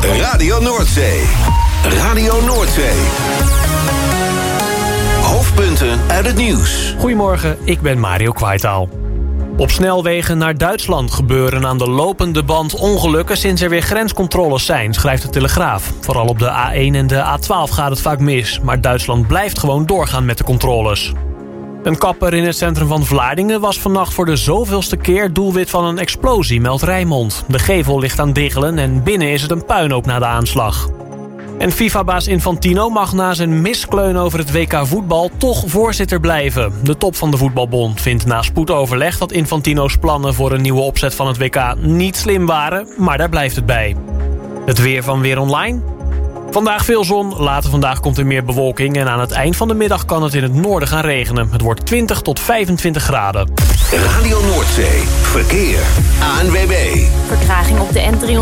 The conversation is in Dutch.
Radio Noordzee. Radio Noordzee. Hoofdpunten uit het nieuws. Goedemorgen, ik ben Mario Kwaitaal. Op snelwegen naar Duitsland gebeuren aan de lopende band ongelukken sinds er weer grenscontroles zijn, schrijft de Telegraaf. Vooral op de A1 en de A12 gaat het vaak mis, maar Duitsland blijft gewoon doorgaan met de controles. Een kapper in het centrum van Vlaardingen was vannacht voor de zoveelste keer doelwit van een explosie, meldt Rijnmond. De gevel ligt aan diggelen en binnen is het een puinhoop na de aanslag. En FIFA-baas Infantino mag na zijn miskleun over het WK voetbal toch voorzitter blijven. De top van de voetbalbond vindt na spoedoverleg dat Infantino's plannen voor een nieuwe opzet van het WK niet slim waren, maar daar blijft het bij. Het weer van Weer Online. Vandaag veel zon, later vandaag komt er meer bewolking en aan het eind van de middag kan het in het noorden gaan regenen. Het wordt 20 tot 25 graden. Radio Noordzee, verkeer, ANWB. Vertraging op de N300.